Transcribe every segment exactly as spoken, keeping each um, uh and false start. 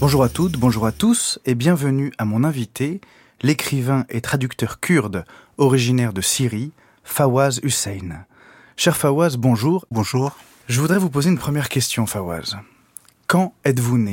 Bonjour à toutes, bonjour à tous et bienvenue à mon invité, l'écrivain et traducteur kurde originaire de Syrie, Fawaz Hussein. Cher Fawaz, bonjour. Bonjour. Je voudrais vous poser une première question, Fawaz. Quand êtes-vous né ?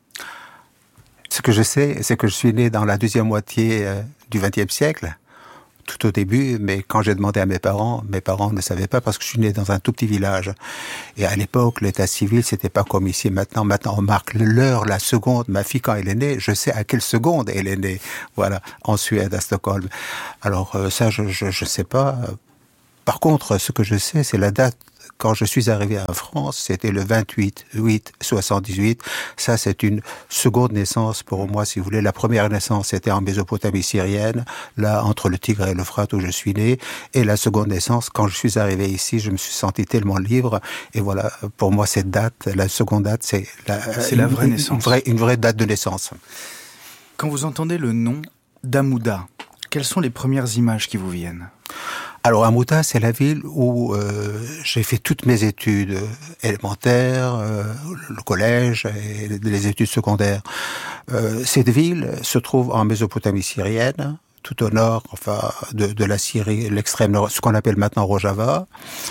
Ce que je sais, c'est que je suis né dans la deuxième moitié euh, du vingtième siècle, tout au début, mais quand j'ai demandé à mes parents, mes parents ne savaient pas parce que je suis né dans un tout petit village. Et à l'époque, l'état civil, c'était pas comme ici maintenant. Maintenant, on marque l'heure, la seconde. Ma fille, quand elle est née, je sais à quelle seconde elle est née. Voilà, en Suède, à Stockholm. Alors euh, ça, je, je, je sais pas. Par contre, ce que je sais, c'est la date. Quand je suis arrivé en France, c'était le vingt-huit huit soixante-dix-huit. Ça, c'est une seconde naissance pour moi, si vous voulez. La première naissance, c'était en Mésopotamie syrienne, là, entre le Tigre et l'Euphrate, où je suis né. Et la seconde naissance, quand je suis arrivé ici, je me suis senti tellement libre. Et voilà, pour moi, cette date, la seconde date, c'est la, c'est la vraie une, naissance. Une vraie, une vraie date de naissance. Quand vous entendez le nom d'Amouda, quelles sont les premières images qui vous viennent ? Alors, Amouda, c'est la ville où euh, j'ai fait toutes mes études élémentaires, euh, le collège et les études secondaires. Euh, cette ville se trouve en Mésopotamie syrienne, tout au nord, enfin, de, de la Syrie, l'extrême nord, ce qu'on appelle maintenant Rojava.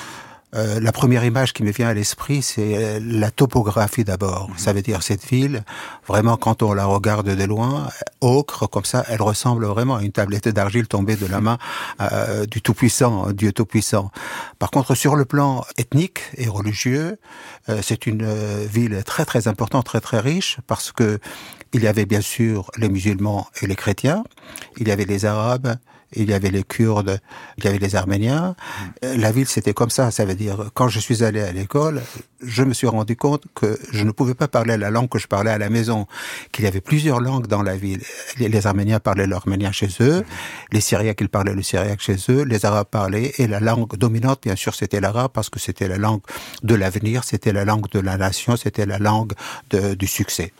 Euh, la première image qui me vient à l'esprit, c'est la topographie d'abord. Mmh. Ça veut dire cette ville, vraiment quand on la regarde de loin, ocre comme ça, elle ressemble vraiment à une tablette d'argile tombée de la main euh, du Tout-Puissant, Dieu Tout-Puissant. Par contre, sur le plan ethnique et religieux, euh, c'est une euh, ville très très importante, très très riche, parce que il y avait bien sûr les musulmans et les chrétiens, il y avait les Arabes, il y avait les Kurdes, il y avait les Arméniens. La ville, c'était comme ça. Ça veut dire, quand je suis allé à l'école, je me suis rendu compte que je ne pouvais pas parler la langue que je parlais à la maison, qu'il y avait plusieurs langues dans la ville. Les Arméniens parlaient l'arménien chez eux, les Syriaques, ils parlaient le syriaque chez eux, les Arabes parlaient, et la langue dominante, bien sûr, c'était l'arabe, parce que c'était la langue de l'avenir, c'était la langue de la nation, c'était la langue de, du succès.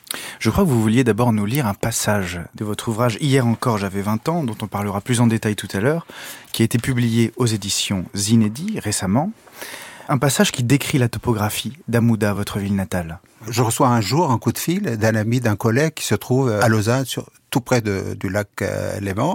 Je crois que vous vouliez d'abord nous lire un passage de votre ouvrage « Hier encore, j'avais vingt ans », dont on parlera plus en détail tout à l'heure, qui a été publié aux éditions Zinedi récemment. Un passage qui décrit la topographie d'Amouda, votre ville natale. Je reçois un jour un coup de fil d'un ami, d'un collègue qui se trouve à Lausanne, sur, tout près de, du lac euh, Léman.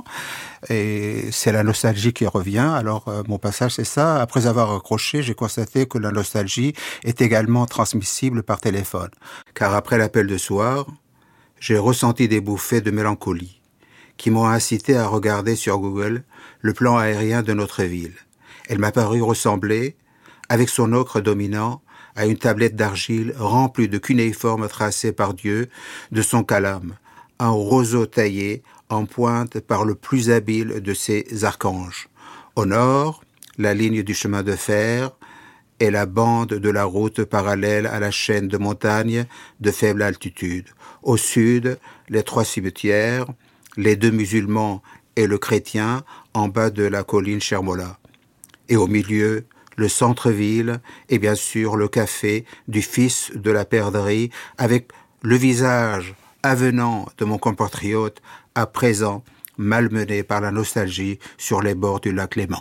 Et c'est la nostalgie qui revient. Alors, euh, mon passage, c'est ça. Après avoir accroché, j'ai constaté que la nostalgie est également transmissible par téléphone. Car après l'appel de soir, j'ai ressenti des bouffées de mélancolie qui m'ont incité à regarder sur Google le plan aérien de notre ville. Elle m'a paru ressembler, avec son ocre dominant, à une tablette d'argile remplie de cunéiformes tracés par Dieu de son calame, un roseau taillé en pointe par le plus habile de ses archanges. Au nord, la ligne du chemin de fer et la bande de la route parallèle à la chaîne de montagnes de faible altitude. Au sud, les trois cimetières, les deux musulmans et le chrétien en bas de la colline Chermola. Et au milieu, le centre-ville et bien sûr le café du fils de la perdrix avec le visage avenant de mon compatriote à présent malmené par la nostalgie sur les bords du lac Léman.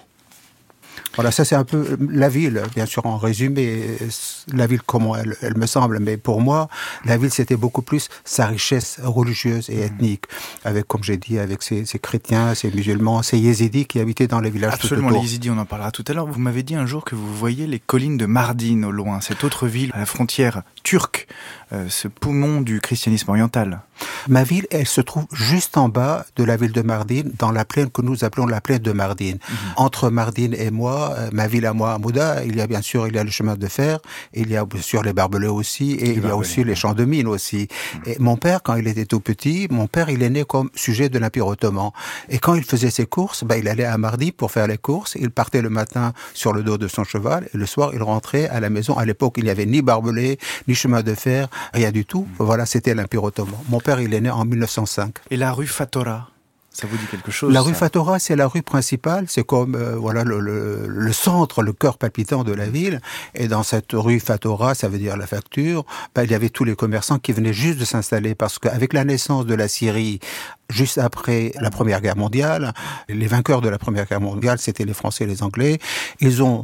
Voilà, ça c'est un peu la ville, bien sûr en résumé, la ville comment elle, elle me semble, mais pour moi, la ville c'était beaucoup plus sa richesse religieuse et ethnique, avec, comme j'ai dit, avec ses, ses chrétiens, ses musulmans, ses yézidis qui habitaient dans les villages tout autour. Absolument, les yézidis, on en parlera tout à l'heure. Vous m'avez dit un jour que vous voyez les collines de Mardin au loin, cette autre ville à la frontière turque, euh, ce poumon du christianisme oriental. Ma ville, elle se trouve juste en bas de la ville de Mardin, dans la plaine que nous appelons la plaine de Mardin. Mmh. Entre Mardin et moi, ma ville à moi, Amouda, il y a bien sûr, il y a le chemin de fer, il y a bien sûr les barbelés aussi, et les il y a aussi les champs de mines aussi. Mmh. Et mon père, quand il était tout petit, mon père, il est né comme sujet de l'Empire ottoman. Et quand il faisait ses courses, bah, il allait à Mardin pour faire les courses. Il partait le matin sur le dos de son cheval, et le soir, il rentrait à la maison. À l'époque, il n'y avait ni barbelés, ni chemin de fer, rien du tout. Mmh. Voilà, c'était l'Empire ottoman. Mon père, il est né en mille neuf cent cinq. Et la rue Fatora, ça vous dit quelque chose? La ça rue Fatora, c'est la rue principale, c'est comme euh, voilà le, le, le centre, le cœur palpitant de la ville. Et dans cette rue Fatora, ça veut dire la facture, ben, il y avait tous les commerçants qui venaient juste de s'installer parce qu'avec la naissance de la Syrie, juste après la Première Guerre mondiale, les vainqueurs de la Première Guerre mondiale, c'était les Français et les Anglais, ils ont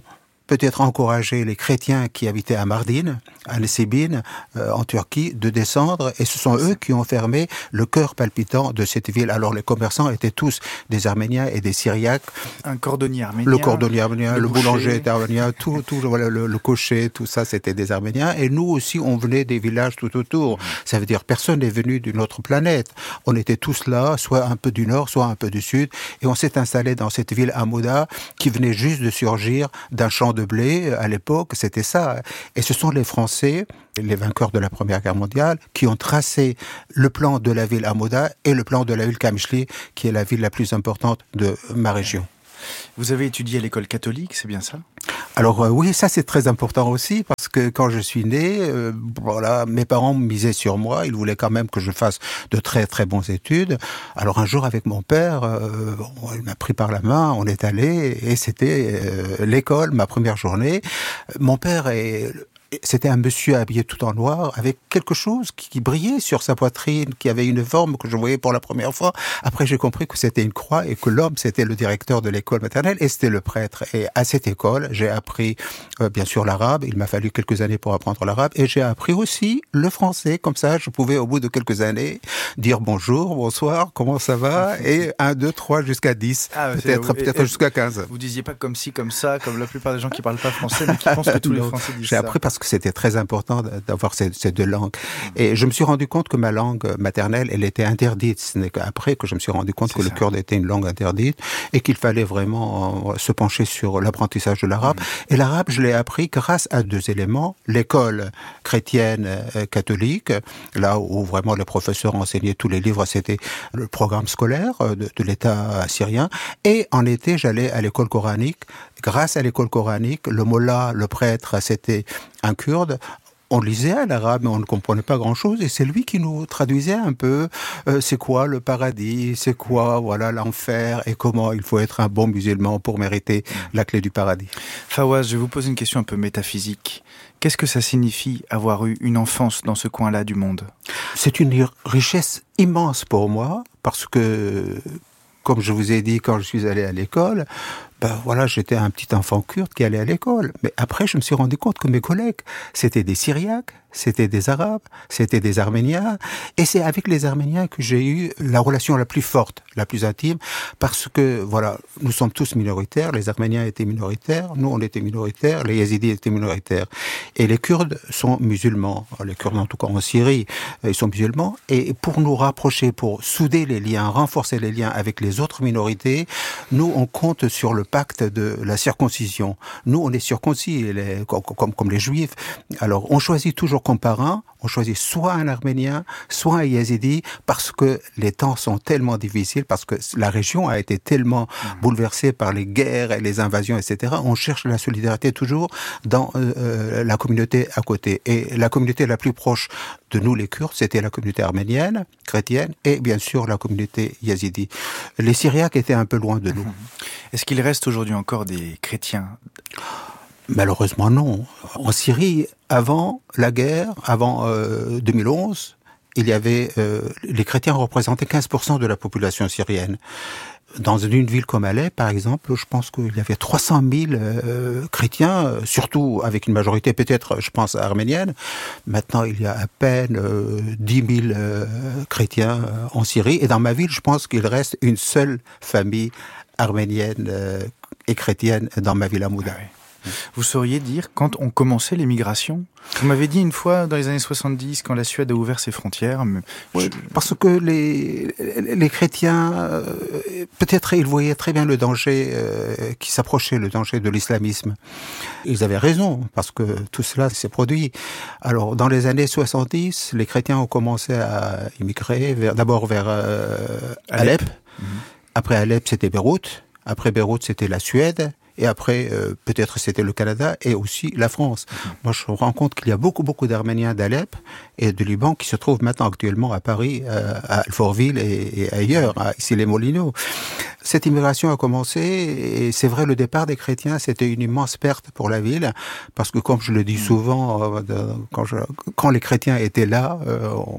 peut-être encouragé les chrétiens qui habitaient à Mardin, à Nesibin, euh, en Turquie, de descendre, et ce sont eux qui ont fermé le cœur palpitant de cette ville. Alors les commerçants étaient tous des Arméniens et des Syriaques. Un cordonnier arménien. Le cordonnier arménien, le, le boulanger était arménien, tout, tout voilà, le, le cocher, tout ça, c'était des Arméniens. Et nous aussi, on venait des villages tout autour. Ça veut dire personne n'est venu d'une autre planète. On était tous là, soit un peu du nord, soit un peu du sud, et on s'est installé dans cette ville Amouda qui venait juste de surgir d'un champ de blé. À l'époque, c'était ça. Et ce sont les Français, les vainqueurs de la Première Guerre mondiale, qui ont tracé le plan de la ville Amouda et le plan de la ville Kamishli, qui est la ville la plus importante de ma région. Vous avez étudié à l'école catholique, c'est bien ça ? Alors euh, oui, ça c'est très important aussi, parce que quand je suis né, euh, voilà, mes parents misaient sur moi, ils voulaient quand même que je fasse de très très bonnes études. Alors un jour avec mon père, euh, bon, il m'a pris par la main, on est allé, et c'était euh, l'école, ma première journée. Mon père est... C'était un monsieur habillé tout en noir, avec quelque chose qui, qui brillait sur sa poitrine, qui avait une forme que je voyais pour la première fois. Après, j'ai compris que c'était une croix et que l'homme, c'était le directeur de l'école maternelle et c'était le prêtre. Et à cette école, j'ai appris, euh, bien sûr, l'arabe. Il m'a fallu quelques années pour apprendre l'arabe. Et j'ai appris aussi le français. Comme ça, je pouvais, au bout de quelques années, dire bonjour, bonsoir, comment ça va? Et un, deux, trois, jusqu'à dix. Ah, peut-être, peut-être jusqu'à quinze. Vous disiez pas comme ci, comme ça, comme la plupart des gens qui parlent pas français, mais qui pensent que tous les Français disent ça. J'ai appris parce que c'était très important d'avoir ces, ces deux langues. Et je me suis rendu compte que ma langue maternelle, elle était interdite. Ce n'est qu'après que je me suis rendu compte que ça. Le kurde était une langue interdite et qu'il fallait vraiment se pencher sur l'apprentissage de l'arabe. Mmh. Et l'arabe, je l'ai appris grâce à deux éléments. L'école chrétienne euh, catholique, là où vraiment les professeurs enseignaient tous les livres, c'était le programme scolaire de, de l'État syrien. Et en été, j'allais à l'école coranique. Grâce à l'école coranique, le mollah, le prêtre, c'était un kurde. On lisait à l'arabe, mais on ne comprenait pas grand-chose, et c'est lui qui nous traduisait un peu euh, c'est quoi le paradis, c'est quoi voilà l'enfer, et comment il faut être un bon musulman pour mériter la clé du paradis. Fawaz, je vais vous poser une question un peu métaphysique. Qu'est-ce que ça signifie avoir eu une enfance dans ce coin-là du monde ? C'est une richesse immense pour moi, parce que, comme je vous ai dit, quand je suis allé à l'école, ben voilà, j'étais un petit enfant kurde qui allait à l'école. Mais après, je me suis rendu compte que mes collègues, c'était des Syriaques, c'était des Arabes, c'était des Arméniens. Et c'est avec les Arméniens que j'ai eu la relation la plus forte, la plus intime, parce que, voilà, nous sommes tous minoritaires. Les Arméniens étaient minoritaires, nous, on était minoritaires, les Yazidis étaient minoritaires. Et les Kurdes sont musulmans. Les Kurdes, en tout cas en Syrie, ils sont musulmans. Et pour nous rapprocher, pour souder les liens, renforcer les liens avec les autres minorités, nous, on compte sur le pacte de la circoncision. Nous, on est circoncis, les, comme, comme, comme les Juifs. Alors, on choisit toujours comme parrain, on choisit soit un Arménien, soit un Yazidi, parce que les temps sont tellement difficiles, parce que la région a été tellement mmh. bouleversée par les guerres et les invasions, et cetera. On cherche la solidarité toujours dans euh, la communauté à côté. Et la communauté la plus proche de nous, les Kurdes, c'était la communauté arménienne, chrétienne, et bien sûr la communauté yazidi. Les Syriaques étaient un peu loin de nous. Est-ce qu'il reste aujourd'hui encore des chrétiens ? Malheureusement non. En Syrie, avant la guerre, avant euh, deux mille onze, il y avait euh, les chrétiens représentaient quinze pour cent de la population syrienne. Dans une ville comme Alep, par exemple, je pense qu'il y avait trois cent mille euh, chrétiens, euh, surtout avec une majorité peut-être, je pense, arménienne. Maintenant, il y a à peine euh, dix mille euh, chrétiens euh, en Syrie. Et dans ma ville, je pense qu'il reste une seule famille arménienne euh, et chrétienne dans ma ville Amouda. Ah oui. Vous sauriez dire, quand ont commencé les migrations ? Vous m'avez dit une fois, dans les années soixante-dix, quand la Suède a ouvert ses frontières... Mais oui, je... parce que les, les chrétiens, euh, peut-être ils voyaient très bien le danger euh, qui s'approchait, le danger de l'islamisme. Ils avaient raison, parce que tout cela s'est produit. Alors, dans les années soixante-dix, les chrétiens ont commencé à immigrer, vers, d'abord vers euh, Alep. Alep. Mmh. Après Alep, c'était Beyrouth. Après Beyrouth, c'était la Suède. Et après, euh, peut-être c'était le Canada et aussi la France. Mmh. Moi, je me rends compte qu'il y a beaucoup, beaucoup d'Arméniens d'Alep et de Liban qui se trouvent maintenant actuellement à Paris, euh, à Alfortville et, et ailleurs, à Issy-les-Moulineaux. Cette immigration a commencé et c'est vrai, le départ des chrétiens, c'était une immense perte pour la ville parce que, comme je le dis souvent, euh, de, quand, je, quand les chrétiens étaient là, euh, on,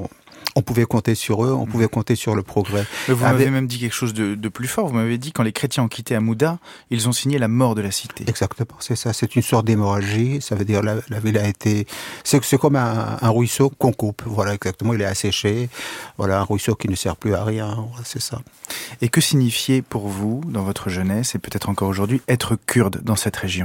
on pouvait compter sur eux, on pouvait compter sur le progrès. Mais vous Avec... m'avez même dit quelque chose de, de plus fort. Vous m'avez dit quand les chrétiens ont quitté Amouda, ils ont signé la mort de la cité. Exactement, c'est ça. C'est une sorte d'hémorragie. Ça veut dire la, la ville a été. C'est, c'est comme un, un ruisseau qu'on coupe. Voilà, exactement. Il est asséché. Voilà, un ruisseau qui ne sert plus à rien. Voilà, c'est ça. Et que signifiait pour vous, dans votre jeunesse et peut-être encore aujourd'hui, être kurde dans cette région?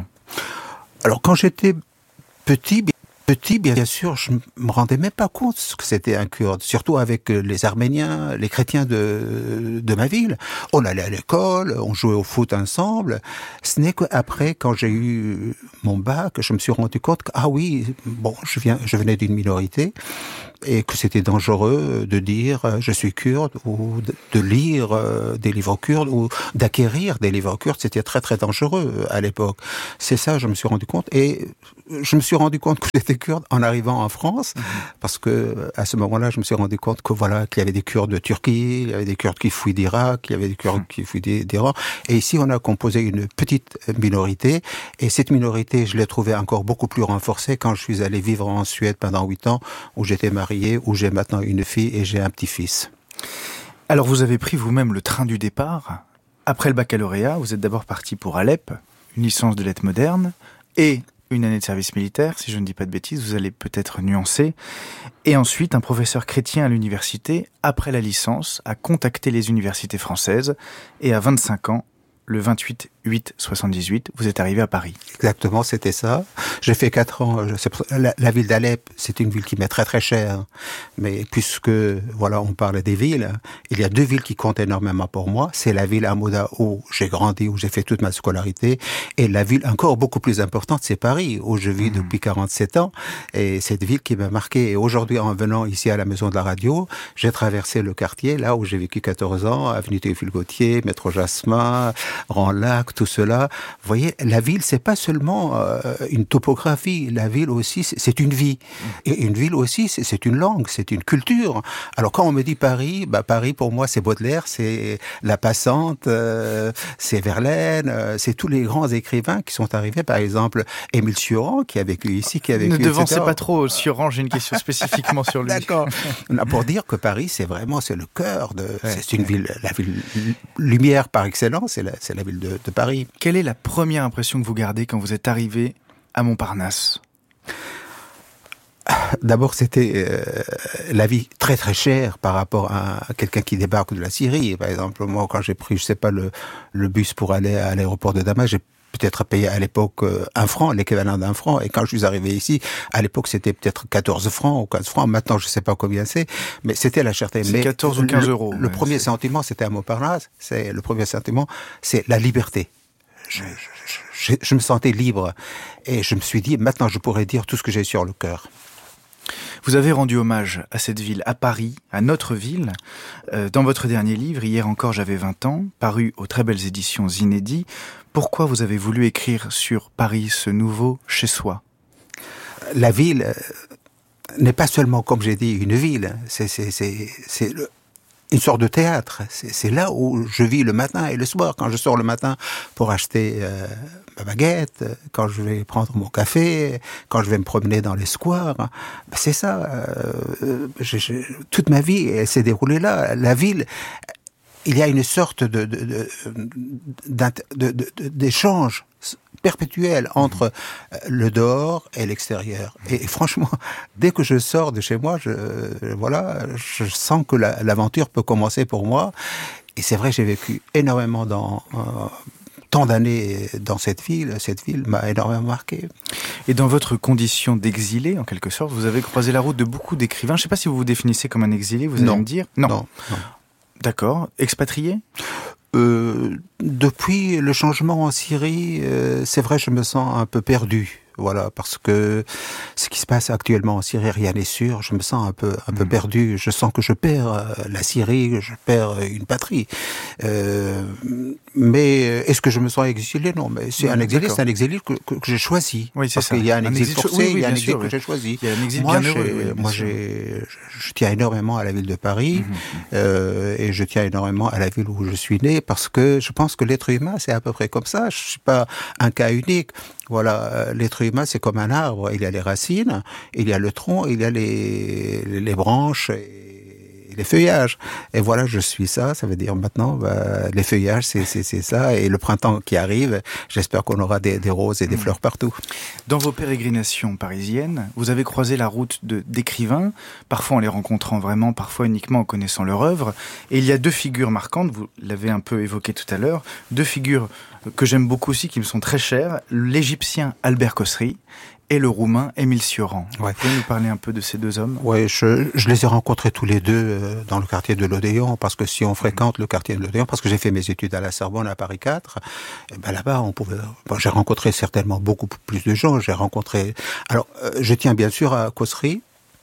Alors quand j'étais petit. Petit, bien sûr, je me rendais même pas compte ce que c'était un Kurde, surtout avec les Arméniens, les chrétiens de, de ma ville. On allait à l'école, on jouait au foot ensemble. Ce n'est qu'après, quand j'ai eu mon bac, je me suis rendu compte que, ah oui, bon, je viens, je venais d'une minorité, et que c'était dangereux de dire euh, je suis kurde, ou de, de lire euh, des livres kurdes, ou d'acquérir des livres kurdes. C'était très très dangereux euh, à l'époque. C'est ça, je me suis rendu compte, et je me suis rendu compte que j'étais kurde en arrivant en France, mmh. parce que à ce moment-là, je me suis rendu compte que voilà, qu'il y avait des Kurdes de Turquie, il y avait des Kurdes qui fuient d'Irak, il y avait des Kurdes mmh. qui fuient d'Iran, et ici on a composé une petite minorité, et cette minorité, je l'ai trouvée encore beaucoup plus renforcée quand je suis allé vivre en Suède pendant huit ans, où j'étais marié, où j'ai maintenant une fille et j'ai un petit-fils. Alors vous avez pris vous-même le train du départ. Après le baccalauréat, vous êtes d'abord parti pour Alep, une licence de lettres modernes, et une année de service militaire, si je ne dis pas de bêtises, vous allez peut-être nuancer. Et ensuite, un professeur chrétien à l'université, après la licence, a contacté les universités françaises. Et à vingt-cinq ans, le vingt-huit huit soixante-dix-huit, vous êtes arrivé à Paris. Exactement, c'était ça. J'ai fait quatre ans. La, la ville d'Alep, c'est une ville qui m'est très très chère. Mais puisque, voilà, on parle des villes, il y a deux villes qui comptent énormément pour moi. C'est la ville Amouda où j'ai grandi, où j'ai fait toute ma scolarité. Et la ville encore beaucoup plus importante, c'est Paris, où je vis mmh. depuis quarante-sept ans. Et cette ville qui m'a marqué. Et aujourd'hui, en venant ici à la Maison de la Radio, j'ai traversé le quartier, là où j'ai vécu quatorze ans, avenue Théophile-Gautier, métro Jasmin, Grand-Lac, tout cela. Vous voyez, la ville, c'est pas seulement euh, une topographie. La ville aussi, c'est, c'est une vie. Et une ville aussi, c'est, c'est une langue, c'est une culture. Alors quand on me dit Paris, bah Paris pour moi, c'est Baudelaire, c'est La Passante, euh, c'est Verlaine, euh, c'est tous les grands écrivains qui sont arrivés. Par exemple, Émile Cioran, qui a vécu ici, qui a vécu. Ne devancez pas trop Cioran. J'ai une question spécifiquement sur lui. D'accord. Pour dire que Paris, c'est vraiment, c'est le cœur de. Ouais, c'est une ouais. ville, la ville lumière par excellence. C'est la, c'est la ville de, de Paris. Quelle est la première impression que vous gardez quand vous êtes arrivé à Montparnasse ? D'abord, c'était euh, la vie très très chère par rapport à quelqu'un qui débarque de la Syrie. Par exemple, moi, quand j'ai pris, je sais pas, le, le bus pour aller à l'aéroport de Damas, j'ai peut-être payé à l'époque un franc, l'équivalent d'un franc. Et quand je suis arrivé ici, à l'époque, c'était peut-être quatorze francs ou quinze francs. Maintenant, je sais pas combien c'est, mais c'était la cherté. C'est mais quatorze ou quinze euros. Le, le premier c'est... sentiment, c'était à Montparnasse. C'est le premier sentiment, c'est la liberté. Je, je, je, je me sentais libre et je me suis dit maintenant je pourrais dire tout ce que j'ai sur le cœur. Vous avez rendu hommage à cette ville, à Paris, à notre ville, euh, dans votre dernier livre, Hier encore j'avais vingt ans, paru aux très belles éditions Zineddi. Pourquoi vous avez voulu écrire sur Paris, ce nouveau chez soi ? La ville euh, n'est pas seulement, comme j'ai dit, une ville, c'est, c'est, c'est, c'est le... une sorte de théâtre. C'est, c'est là où je vis le matin et le soir. Quand je sors le matin pour acheter euh, ma baguette, quand je vais prendre mon café, quand je vais me promener dans les squares, ben c'est ça. Euh, je, je, toute ma vie, elle s'est déroulée là. La ville, il y a une sorte de, de, de, de, de, de, d'échange perpétuel entre le dehors et l'extérieur. Et, et franchement, dès que je sors de chez moi, je, voilà, je sens que la, l'aventure peut commencer pour moi. Et c'est vrai, j'ai vécu énormément dans euh, tant d'années dans cette ville. Cette ville m'a énormément marqué. Et dans votre condition d'exilé, en quelque sorte, vous avez croisé la route de beaucoup d'écrivains. Je ne sais pas si vous vous définissez comme un exilé, vous allez non. me dire. Non. non, non. D'accord. Expatrié ? Euh, depuis le changement en Syrie, euh, c'est vrai, je me sens un peu perdu. Voilà, parce que ce qui se passe actuellement en Syrie, rien n'est sûr. Je me sens un peu, un mmh. peu perdu. Je sens que je perds euh, la Syrie, je perds une patrie. Euh, mais est-ce que je me sens exilé ? Non, mais c'est mmh, un exilé, d'accord. C'est un exilé que, que, que j'ai choisi. Oui, c'est parce ça. qu'il y a un, un exil forcé, cho- oui, oui, il y a un exil sûr, que oui. j'ai choisi. Il y a un exil moi, bien j'ai, heureux. Oui, moi, j'ai, je, je tiens énormément à la ville de Paris, mmh. euh, et je tiens énormément à la ville où je suis né, parce que je pense que l'être humain, c'est à peu près comme ça. Je suis pas un cas unique. Voilà, l'être humain, c'est comme un arbre. Il y a les racines, il y a le tronc, il y a les, les branches et les feuillages. Et voilà, je suis ça, ça veut dire maintenant, bah, les feuillages, c'est, c'est, c'est ça. Et le printemps qui arrive, j'espère qu'on aura des, des roses et des mmh. fleurs partout. Dans vos pérégrinations parisiennes, vous avez croisé la route de, d'écrivains, parfois en les rencontrant vraiment, parfois uniquement en connaissant leur œuvre. Et il y a deux figures marquantes, vous l'avez un peu évoqué tout à l'heure, deux figures que j'aime beaucoup aussi, qui me sont très chères, l'Égyptien Albert Cossery et le Roumain Émile Cioran. Ouais. Vous pouvez nous parler un peu de ces deux hommes ? Oui, je, je les ai rencontrés tous les deux euh, dans le quartier de l'Odéon, parce que si on fréquente le quartier de l'Odéon, parce que j'ai fait mes études à la Sorbonne, à Paris quatre, et ben là-bas, on pouvait. Bon, j'ai rencontré certainement beaucoup plus de gens. J'ai rencontré. Alors, euh, je tiens bien sûr à Cossery.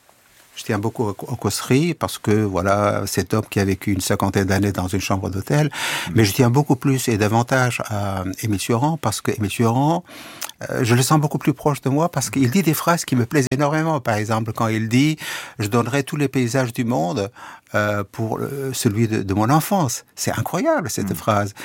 Je tiens beaucoup au Cossery parce que voilà, cet homme qui a vécu une cinquantaine d'années dans une chambre d'hôtel. Mmh. Mais je tiens beaucoup plus et davantage à Émile Cioran parce que Émile Cioran, euh, je le sens beaucoup plus proche de moi parce qu'il dit des phrases qui me plaisent énormément. Par exemple, quand il dit « Je donnerai tous les paysages du monde euh, pour euh, celui de, de mon enfance ». C'est incroyable cette mmh. phrase.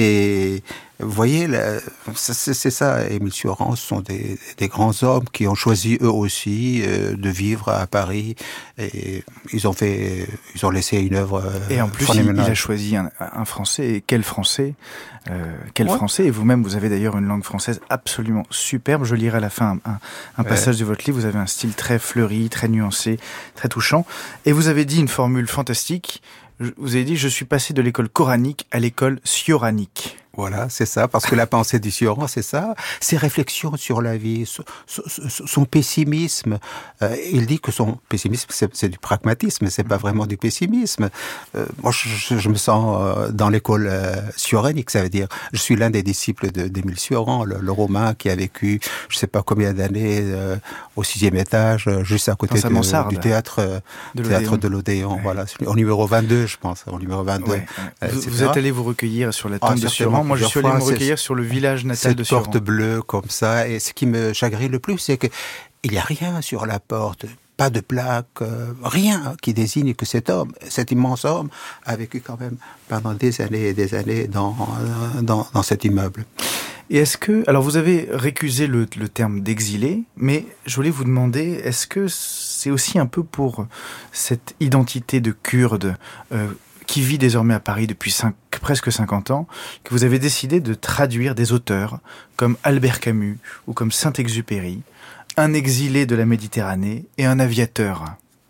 Et vous voyez, c'est, c'est ça, Émile Cioran, ce sont des, des grands hommes qui ont choisi eux aussi euh, de vivre à Paris et ils ont fait, ils ont laissé une œuvre euh, Et en plus, il, il a choisi un, un Français, et quel Français, euh, quel ouais. Français, et vous-même, vous avez d'ailleurs une langue française absolument superbe. Je lirai à la fin un, un, un passage ouais. de votre livre, vous avez un style très fleuri, très nuancé, très touchant, et vous avez dit une formule fantastique, vous avez dit « Je suis passé de l'école coranique à l'école cioranique ». Voilà, c'est ça, parce que la pensée du Cioran, c'est ça, ses réflexions sur la vie, son, son pessimisme. Euh, il dit que son pessimisme, c'est, c'est du pragmatisme, c'est pas vraiment du pessimisme. Euh, moi, je, je me sens euh, dans l'école euh, cioranique, ça veut dire, je suis l'un des disciples de, d'Émile Cioran, le, le Romain qui a vécu, je sais pas combien d'années, euh, au sixième étage, juste à côté de, du théâtre de théâtre de l'Odéon. Ouais. Voilà, au numéro vingt-deux, je pense, au numéro vingt-deux. Ouais, ouais. Vous, vous êtes allé vous recueillir sur la tombe ah, de Cioran. Moi, je suis allé me recueillir sur le village natal de Cioran. Cette porte bleue comme ça, et ce qui me chagrine le plus, c'est que il n'y a rien sur la porte, pas de plaque, euh, rien qui désigne que cet homme, cet immense homme, a vécu quand même pendant des années et des années dans dans, dans cet immeuble. Et est-ce que, alors vous avez récusé le, le terme d'exilé, mais je voulais vous demander, est-ce que c'est aussi un peu pour cette identité de Kurde euh, qui vit désormais à Paris depuis cinq, presque cinquante ans, que vous avez décidé de traduire des auteurs comme Albert Camus ou comme Saint-Exupéry, un exilé de la Méditerranée et un aviateur?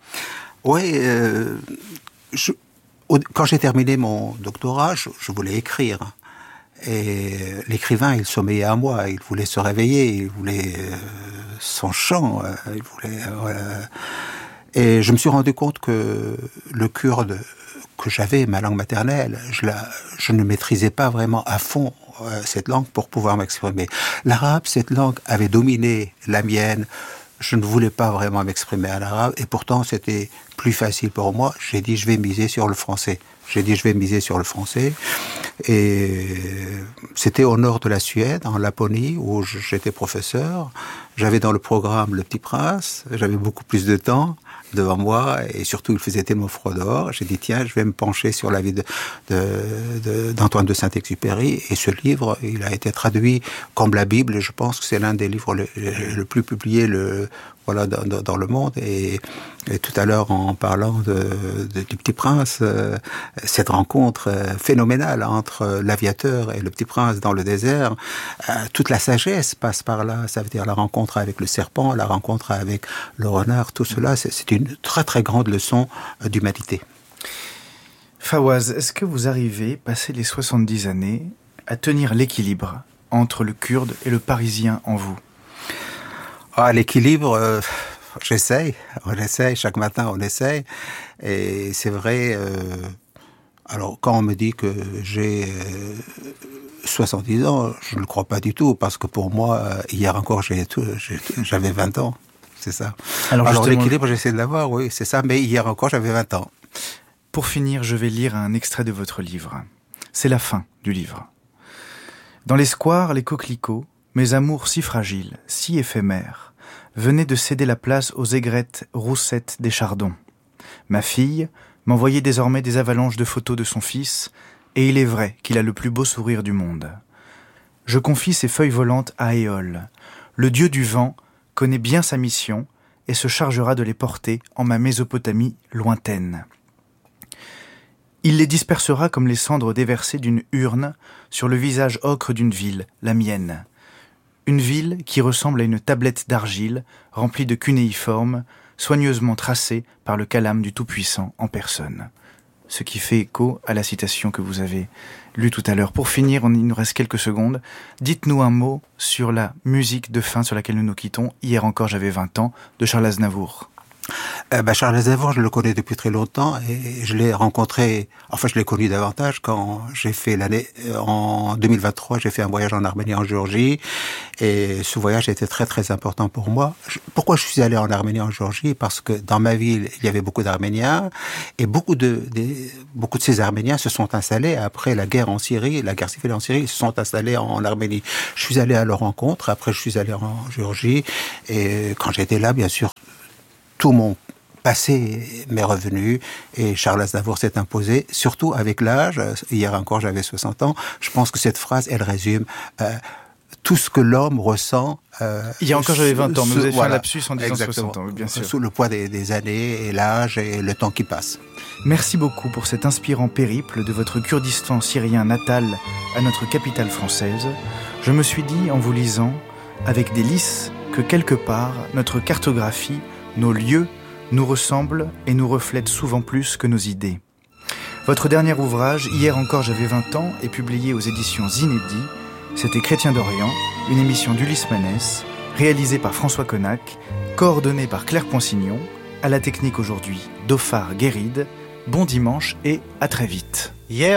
Oui, euh, je, quand j'ai terminé mon doctorat, je, je voulais écrire. Et l'écrivain, il sommeillait à moi, il voulait se réveiller, il voulait euh, son chant, euh, il voulait... Euh, et je me suis rendu compte que le kurde que j'avais, ma langue maternelle, je, la, je ne maîtrisais pas vraiment à fond euh, cette langue pour pouvoir m'exprimer. L'arabe, cette langue avait dominé la mienne. Je ne voulais pas vraiment m'exprimer en arabe et pourtant c'était plus facile pour moi. J'ai dit je vais miser sur le français. J'ai dit je vais miser sur le français et c'était au nord de la Suède, en Laponie, où j'étais professeur. J'avais dans le programme Le Petit Prince, j'avais beaucoup plus de temps devant moi et surtout il faisait tellement froid dehors. J'ai dit tiens, je vais me pencher sur la vie de, de, de, d'Antoine de Saint-Exupéry et ce livre, il a été traduit comme la Bible et je pense que c'est l'un des livres le, le, le plus publié le, voilà, dans, dans le monde et, et tout à l'heure en parlant de, de, du Petit Prince, euh, cette rencontre euh, phénoménale entre l'aviateur et le Petit Prince dans le désert, euh, toute la sagesse passe par là, ça veut dire la rencontre avec le serpent, la rencontre avec le renard, tout cela, c'est, c'est une très très grande leçon euh, d'humanité. Fawaz, est-ce que vous arrivez, passé les soixante-dix années, à tenir l'équilibre entre le kurde et le parisien en vous? Ah, l'équilibre, euh, j'essaye, on essaye, chaque matin on essaye, et c'est vrai, euh, alors quand on me dit que j'ai euh, soixante-dix ans, je ne le crois pas du tout, parce que pour moi, euh, hier encore j'ai tout, j'ai, j'avais vingt ans, c'est ça. Alors, alors l'équilibre, j'essaie de l'avoir, oui, c'est ça, mais hier encore j'avais vingt ans. Pour finir, je vais lire un extrait de votre livre. C'est la fin du livre. Dans les squares, les coquelicots, mes amours si fragiles, si éphémères, venaient de céder la place aux aigrettes roussettes des chardons. Ma fille m'envoyait désormais des avalanches de photos de son fils, et il est vrai qu'il a le plus beau sourire du monde. Je confie ces feuilles volantes à Éole. Le dieu du vent connaît bien sa mission et se chargera de les porter en ma Mésopotamie lointaine. Il les dispersera comme les cendres déversées d'une urne sur le visage ocre d'une ville, la mienne. Une ville qui ressemble à une tablette d'argile remplie de cunéiformes, soigneusement tracée par le calame du Tout-Puissant en personne. Ce qui fait écho à la citation que vous avez lue tout à l'heure. Pour finir, il nous reste quelques secondes. Dites-nous un mot sur la musique de fin sur laquelle nous nous quittons. Hier encore, j'avais vingt ans, de Charles Aznavour. Euh, bah, Charles Aznavour, je le connais depuis très longtemps et je l'ai rencontré, enfin je l'ai connu davantage quand j'ai fait l'année, en deux mille vingt-trois, j'ai fait un voyage en Arménie, en Géorgie, et ce voyage était très très important pour moi. Je, pourquoi je suis allé en Arménie, en Géorgie? Parce que dans ma ville, il y avait beaucoup d'Arméniens et beaucoup de, de, beaucoup de ces Arméniens se sont installés après la guerre en Syrie, la guerre civile en Syrie, ils se sont installés en, en Arménie. Je suis allé à leur rencontre, après je suis allé en Géorgie et quand j'étais là, bien sûr, tout mon passé m'est revenu et Charles Aznavour s'est imposé, surtout avec l'âge. Hier encore, j'avais soixante ans. Je pense que cette phrase, elle résume euh, tout ce que l'homme ressent. Euh, Hier encore, j'avais vingt ans, mais vous avez voilà, fait un lapsus en disant exactement, soixante ans, oui, bien sûr. Sous le poids des, des années et l'âge et le temps qui passe. Merci beaucoup pour cet inspirant périple de votre Kurdistan syrien natal à notre capitale française. Je me suis dit, en vous lisant, avec délice, que quelque part, notre cartographie, nos lieux, nous ressemblent et nous reflètent souvent plus que nos idées. Votre dernier ouvrage, Hier encore j'avais vingt ans, est publié aux éditions Zineddi. C'était Chrétien d'Orient, une émission d'Ulysse Manès, réalisée par François Connac, coordonnée par Claire Ponsignon, à la technique aujourd'hui, Dauphard Guéride. Bon dimanche et à très vite. Hier